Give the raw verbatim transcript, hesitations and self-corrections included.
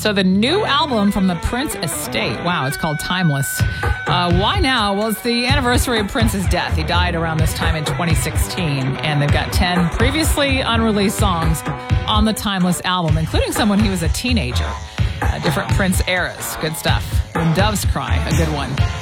So the new album from the Prince estate, wow, it's called Timeless. Uh, why now? Well, it's the anniversary of Prince's death. He died around this time in twenty sixteen, and they've got ten previously unreleased songs on the Timeless album, including some when he was a teenager. Uh, different Prince eras. Good stuff. When Doves Cry, a good one.